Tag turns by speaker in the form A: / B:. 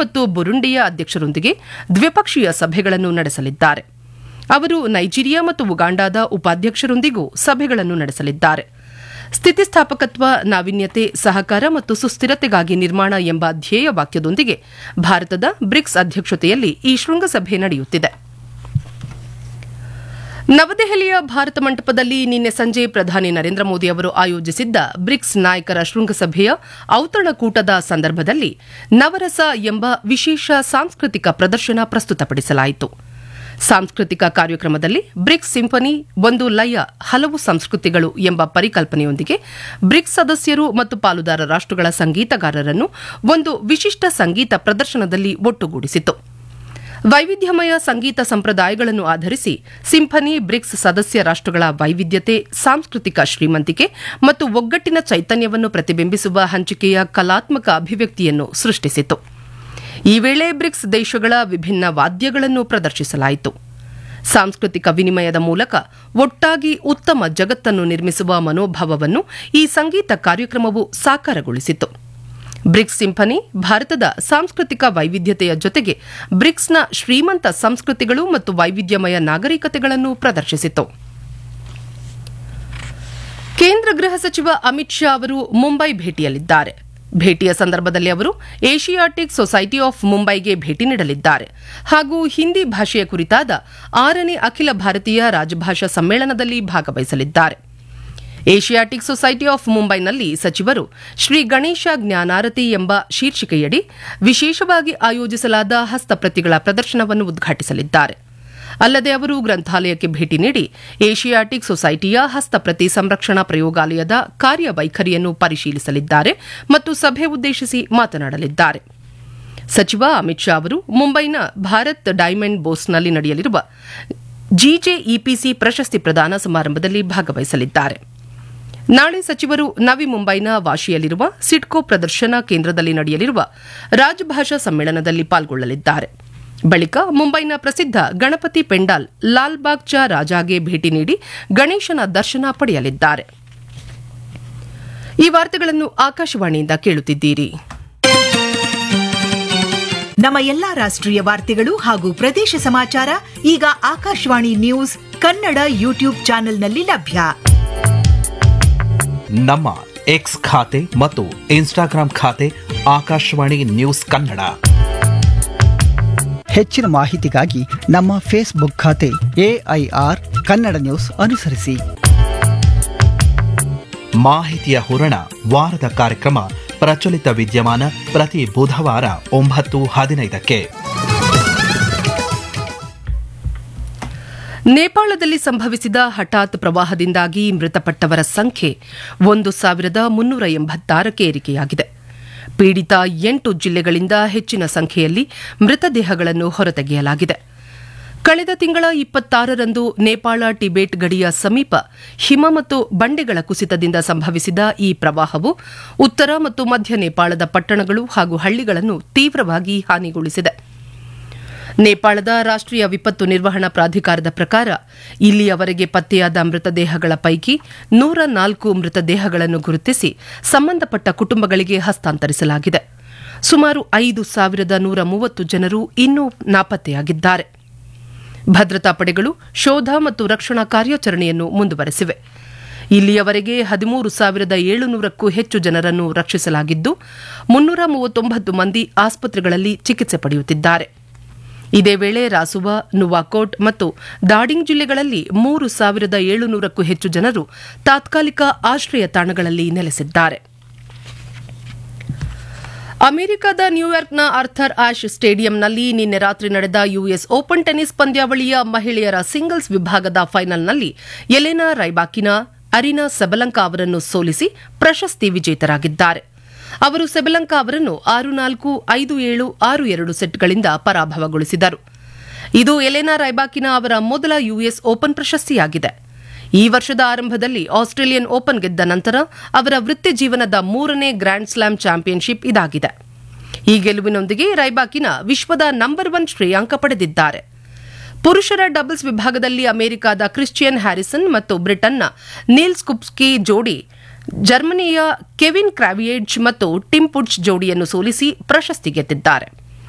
A: ಮತ್ತು ಬುರುಂಡಿಯ ಅಧ್ಯಕ್ಷರೊಂದಿಗೆ ದ್ವಿಪಕ್ಷೀಯ ಸಭೆಗಳನ್ನು ನಡೆಸಲಿದ್ದಾರೆ. ಅವರು ನೈಜೀರಿಯಾ ಮತ್ತು ಉಗಾಂಡಾದ ಉಪಾಧ್ಯಕ್ಷರೊಂದಿಗೂ ಸಭೆಗಳನ್ನು ನಡೆಸಲಿದ್ದಾರೆ. ಸ್ಥಿತಿಸ್ಥಾಪಕತ್ವ, ನಾವೀನ್ಯತೆ, ಸಹಕಾರ ಮತ್ತು ಸುಸ್ಥಿರತೆಗಾಗಿ ನಿರ್ಮಾಣ ಎಂಬ ಧ್ಯೇಯ ವಾಕ್ಯದೊಂದಿಗೆ ಭಾರತದ ಬ್ರಿಕ್ಸ್ ಅಧ್ಯಕ್ಷತೆಯಲ್ಲಿ ಈ ಶೃಂಗಸಭೆ ನಡೆಯುತ್ತಿದೆ. ನವದೆಹಲಿಯ ಭಾರತ ಮಂಟಪದಲ್ಲಿ ನಿನ್ನೆ ಸಂಜೆ ಪ್ರಧಾನಿ ನರೇಂದ್ರ ಮೋದಿ ಅವರು ಆಯೋಜಿಸಿದ್ದ ಬ್ರಿಕ್ಸ್ ನಾಯಕರ ಶೃಂಗಸಭೆಯ ಔತಣಕೂಟದ ಸಂದರ್ಭದಲ್ಲಿ ನವರಸ ಎಂಬ ವಿಶೇಷ ಸಾಂಸ್ಕೃತಿಕ ಪ್ರದರ್ಶನ ಪ್ರಸ್ತುತಪಡಿಸಲಾಯಿತು. ಸಾಂಸ್ಕೃತಿಕ ಕಾರ್ಯಕ್ರಮದಲ್ಲಿ ಬ್ರಿಕ್ಸ್ ಸಿಂಫನಿ, ಒಂದು ಲಯ ಹಲವು ಸಂಸ್ಕೃತಿಗಳು ಎಂಬ ಪರಿಕಲ್ಪನೆಯೊಂದಿಗೆ ಬ್ರಿಕ್ಸ್ ಸದಸ್ಯರು ಮತ್ತು ಪಾಲುದಾರ ರಾಷ್ಟಗಳ ಸಂಗೀತಗಾರರನ್ನು ಒಂದು ವಿಶಿಷ್ಟ ಸಂಗೀತ ಪ್ರದರ್ಶನದಲ್ಲಿ ಒಟ್ಟುಗೂಡಿಸಿತು. ವೈವಿಧ್ಯಮಯ ಸಂಗೀತ ಸಂಪ್ರದಾಯಗಳನ್ನು ಆಧರಿಸಿ ಸಿಂಫನಿ ಬ್ರಿಕ್ಸ್ ಸದಸ್ಯ ರಾಷ್ಟಗಳ ವೈವಿಧ್ಯತೆ, ಸಾಂಸ್ಕೃತಿಕ ಶ್ರೀಮಂತಿಕೆ ಮತ್ತು ಒಗ್ಗಟ್ಟಿನ ಚೈತನ್ಯವನ್ನು ಪ್ರತಿಬಿಂಬಿಸುವ ಹಂಚಿಕೆಯ ಕಲಾತ್ಮಕ ಅಭಿವ್ಯಕ್ತಿಯನ್ನು ಸೃಷ್ಟಿಸಿತು. ಈ ವೇಳೆ ಬ್ರಿಕ್ಸ್ ದೇಶಗಳ ವಿಭಿನ್ನ ವಾದ್ಯಗಳನ್ನು ಪ್ರದರ್ಶಿಸಲಾಯಿತು. ಸಾಂಸ್ಕೃತಿಕ ವಿನಿಮಯದ ಮೂಲಕ ಒಟ್ಟಾಗಿ ಉತ್ತಮ ಜಗತ್ತನ್ನು ನಿರ್ಮಿಸುವ ಮನೋಭಾವವನ್ನು ಈ ಸಂಗೀತ ಕಾರ್ಯಕ್ರಮವು ಸಾಕಾರಗೊಳಿಸಿತು. ಬ್ರಿಕ್ಸ್ ಸಿಂಫನಿ ಭಾರತದ ಸಾಂಸ್ಕೃತಿಕ ವೈವಿಧ್ಯತೆಯ ಜೊತೆಗೆ ಬ್ರಿಕ್ಸ್ನ ಶ್ರೀಮಂತ ಸಂಸ್ಕೃತಿಗಳು ಮತ್ತು ವೈವಿಧ್ಯಮಯ ನಾಗರಿಕತೆಗಳನ್ನು ಪ್ರದರ್ಶಿಸಿತು. ಕೇಂದ್ರ ಗೃಹ ಸಚಿವ ಅಮಿತ್ ಶಾ ಅವರು ಮುಂಬೈ ಭೇಟಿಯಲ್ಲಿದ್ದಾರೆ. ಭೇಟಿಯ ಸಂದರ್ಭದಲ್ಲಿ ಅವರು ಏಷಿಯಾಟಿಕ್ ಸೊಸೈಟಿ ಆಫ್ ಮುಂಬೈಗೆ ಭೇಟಿ ನೀಡಲಿದ್ದಾರೆ ಹಾಗೂ ಹಿಂದಿ ಭಾಷೆಯ ಕುರಿತಾದ 6ನೇ ಅಖಿಲ ಭಾರತೀಯ ರಾಜಭಾಷಾ ಸಮ್ಮೇಳನದಲ್ಲಿ ಭಾಗವಹಿಸಲಿದ್ದಾರೆ. ಏಷಿಯಾಟಿಕ್ ಸೊಸೈಟಿ ಆಫ್ ಮುಂಬೈನಲ್ಲಿ ಸಚಿವರು ಶ್ರೀ ಗಣೇಶ ಜ್ಞಾನಾರತಿ ಎಂಬ ಶೀರ್ಷಿಕೆಯಡಿ ವಿಶೇಷವಾಗಿ ಆಯೋಜಿಸಲಾದ ಹಸ್ತಪ್ರತಿಗಳ ಪ್ರದರ್ಶನವನ್ನು ಉದ್ಘಾಟಿಸಲಿದ್ದಾರೆ. ಅಲ್ಲದೆ ಅವರು ಗ್ರಂಥಾಲಯಕ್ಕೆ ಭೇಟಿ ನೀಡಿ ಏಷಿಯಾಟಿಕ್ ಸೊಸೈಟಿಯ ಹಸ್ತಪ್ರತಿ ಸಂರಕ್ಷಣಾ ಪ್ರಯೋಗಾಲಯದ ಕಾರ್ಯವೈಖರಿಯನ್ನು ಪರಿಶೀಲಿಸಲಿದ್ದಾರೆ ಮತ್ತು ಸಭೆ ಉದ್ದೇಶಿಸಿ ಮಾತನಾಡಲಿದ್ದಾರೆ. ಸಚಿವ ಅಮಿತ್ ಶಾ ಅವರು ಮುಂಬೈನ ಭಾರತ್ ಡೈಮಂಡ್ ಬೋಸ್ನಲ್ಲಿ ನಡೆಯಲಿರುವ ಜಿಜೆಇಪಿಸಿ ಪ್ರಶಸ್ತಿ ಪ್ರದಾನ ಸಮಾರಂಭದಲ್ಲಿ ಭಾಗವಹಿಸಲಿದ್ದಾರೆ. ನಾಳೆ ಸಚಿವರು ನವಿ ಮುಂಬೈನ ವಾಶಿಯಲ್ಲಿರುವ ಸಿಡ್ಕೋ ಪ್ರದರ್ಶನ ಕೇಂದ್ರದಲ್ಲಿ ನಡೆಯಲಿರುವ ರಾಜಭಾಷಾ ಸಮ್ಮೇಳನದಲ್ಲಿ ಪಾಲ್ಗೊಳ್ಳಲಿದ್ದಾರೆ. ಬಳಿಕ ಮುಂಬೈನ ಪ್ರಸಿದ್ಧ ಗಣಪತಿ ಪೆಂಡಾಲ್ ಲಾಲ್ಬಾಗ್ ಚಾ ರಾಜಾಗೆ ಭೇಟಿ ನೀಡಿ ಗಣೇಶನ ದರ್ಶನ ಪಡೆಯಲಿದ್ದಾರೆ. ಈ ವಾರ್ತೆಗಳನ್ನು ಆಕಾಶವಾಣಿಯಿಂದ ಕೇಳುತ್ತಿದ್ದೀರಿ.
B: ನಮ್ಮ ಎಲ್ಲಾ ರಾಷ್ಟ್ರೀಯ ವಾರ್ತೆಗಳು ಹಾಗೂ ಪ್ರದೇಶ ಸಮಾಚಾರ ಈಗ ಆಕಾಶವಾಣಿ ನ್ಯೂಸ್ ಕನ್ನಡ ಯೂಟ್ಯೂಬ್ ಚಾನೆಲ್ನಲ್ಲಿ ಲಭ್ಯ.
C: ನಮ್ಮ ಎಕ್ಸ್ ಖಾತೆ ಮತ್ತು ಇನ್ಸ್ಟಾಗ್ರಾಂ ಖಾತೆ ಆಕಾಶವಾಣಿ ನ್ಯೂಸ್ ಕನ್ನಡ.
D: ಹೆಚ್ಚಿನ ಮಾಹಿತಿಗಾಗಿ ನಮ್ಮ ಫೇಸ್ಬುಕ್ ಖಾತೆ AIR ಕನ್ನಡ ನ್ಯೂಸ್ ಅನುಸರಿಸಿ.
C: ಮಾಹಿತಿಯ ಹೂರಣ ವಾರದ ಕಾರ್ಯಕ್ರಮ ಪ್ರಚಲಿತ ವಿದ್ಯಮಾನ ಪ್ರತಿ ಬುಧವಾರ 9:15ಕ್ಕೆ.
A: ನೇಪಾಳದಲ್ಲಿ ಸಂಭವಿಸಿದ ಹಠಾತ್ ಪ್ರವಾಹದಿಂದಾಗಿ ಮೃತಪಟ್ಟವರ ಸಂಖ್ಯೆ 1386ಕ್ಕೆ ಏರಿಕೆಯಾಗಿದೆ. ಪೀಡಿತ 8 ಜಿಲ್ಲೆಗಳಿಂದ ಹೆಚ್ಚಿನ ಸಂಖ್ಯೆಯಲ್ಲಿ ಮೃತದೇಹಗಳನ್ನು ಹೊರತೆಗೆಯಲಾಗಿದೆ. ಕಳೆದ ತಿಂಗಳ 26ರಂದು ನೇಪಾಳ ಟಿಬೆಟ್ ಗಡಿಯ ಸಮೀಪ ಹಿಮ ಮತ್ತು ಬಂಡೆಗಳ ಕುಸಿತದಿಂದ ಸಂಭವಿಸಿದ ಈ ಪ್ರವಾಹವು ಉತ್ತರ ಮತ್ತು ಮಧ್ಯ ನೇಪಾಳದ ಪಟ್ಟಣಗಳು ಹಾಗೂ ಹಳ್ಳಿಗಳನ್ನು ತೀವ್ರವಾಗಿ ಹಾನಿಗೊಳಿಸಿದೆ. ನೇಪಾಳದ ರಾಷ್ಟ್ರೀಯ ವಿಪತ್ತು ನಿರ್ವಹಣಾ ಪ್ರಾಧಿಕಾರದ ಪ್ರಕಾರ ಇಲ್ಲಿಯವರೆಗೆ ಪತ್ತೆಯಾದ ಮೃತದೇಹಗಳ ಪೈಕಿ 104 ಮೃತದೇಹಗಳನ್ನು ಗುರುತಿಸಿ ಸಂಬಂಧಪಟ್ಟ ಕುಟುಂಬಗಳಿಗೆ ಹಸ್ತಾಂತರಿಸಲಾಗಿದೆ. ಸುಮಾರು 5130 ಜನರು ಇನ್ನೂ ನಾಪತ್ತೆಯಾಗಿದ್ದಾರೆ. ಭದ್ರತಾ ಪಡೆಗಳು ಶೋಧ ಮತ್ತು ರಕ್ಷಣಾ ಕಾರ್ಯಾಚರಣೆಯನ್ನು ಮುಂದುವರೆಸಿವೆ. ಇಲ್ಲಿಯವರೆಗೆ 13,700ಕ್ಕೂ ಹೆಚ್ಚು ಜನರನ್ನು ರಕ್ಷಿಸಲಾಗಿದ್ದು 339 ಮಂದಿ ಆಸ್ಪತ್ರೆಗಳಲ್ಲಿ ಚಿಕಿತ್ಸೆ ಪಡೆಯುತ್ತಿದ್ದಾರೆ. ಇದೇ ವೇಳೆ ರಾಸುವಾ, ನುವಾಕೋಟ್ ಮತ್ತು ದಾಡಿಂಗ್ ಜಿಲ್ಲೆಗಳಲ್ಲಿ 3,700ಕ್ಕೂ ಹೆಚ್ಚು ಜನರು ತಾತ್ಕಾಲಿಕ ಆಶ್ರಯ ತಾಣಗಳಲ್ಲಿ ನೆಲೆಸಿದ್ದಾರೆ. ಅಮೆರಿಕದ ನ್ಯೂಯಾರ್ಕ್ನ ಆರ್ಥರ್ ಆಶ್ ಸ್ಟೇಡಿಯಂನಲ್ಲಿ ನಿನ್ನೆ ರಾತ್ರಿ ನಡೆದ ಯುಎಸ್ ಓಪನ್ ಟೆನಿಸ್ ಪಂದ್ಯಾವಳಿಯ ಮಹಿಳೆಯರ ಸಿಂಗಲ್ಸ್ ವಿಭಾಗದ ಫೈನಲ್ನಲ್ಲಿ ಎಲೆನಾ ರೈಬಾಕಿನಾ ಅರಿನಾ ಸೆಬಲಂಕಾ ಅವರನ್ನು ಸೋಲಿಸಿ ಪ್ರಶಸ್ತಿ ವಿಜೇತರಾಗಿದ್ದಾರೆ. ಅವರು ಸೆಬಲಂಕಾ ಅವರನ್ನು 6-4, 5-7, 6-2 ಸೆಟ್ಗಳಿಂದ ಪರಾಭವಗೊಳಿಸಿದರು. ಇದು ಎಲೆನಾ ರೈಬಾಕಿನಾ ಅವರ ಮೊದಲ ಯುಎಸ್ ಓಪನ್ ಪ್ರಶಸ್ತಿಯಾಗಿದೆ. ಈ ವರ್ಷದ ಆರಂಭದಲ್ಲಿ ಆಸ್ಟ್ರೇಲಿಯನ್ ಓಪನ್ ಗೆದ್ದ ನಂತರ ಅವರ ವೃತ್ತಿ ಜೀವನದ 3ನೇ ಗ್ರ್ಯಾಂಡ್ ಸ್ಲಾಮ್ ಚಾಂಪಿಯನ್ಶಿಪ್ ಇದಾಗಿದೆ. ಈ ಗೆಲುವಿನೊಂದಿಗೆ ರೈಬಾಕಿನಾ ವಿಶ್ವದ ನಂಬರ್ 1 ಶ್ರೇಯಾಂಕ ಪಡೆದಿದ್ದಾರೆ. ಪುರುಷರ ಡಬಲ್ಸ್ ವಿಭಾಗದಲ್ಲಿ ಅಮೆರಿಕದ ಕ್ರಿಶ್ಚಿಯನ್ ಹ್ಯಾರಿಸನ್ ಮತ್ತು ಬ್ರಿಟನ್ನ ನೀಲ್ಸ್ ಕುಪ್ಸ್ಕಿ ಜೋಡಿ ಜರ್ಮನಿಯ ಕೆವಿನ್ ಕ್ರಾವಿಯೇಜ್ ಮತ್ತು ಟಿಮ್ ಪುಡ್ಚ್ ಜೋಡಿಯನ್ನು ಸೋಲಿಸಿ ಪ್ರಶಸ್ತಿ ಗೆದ್ದಿದ್ದಾರೆ.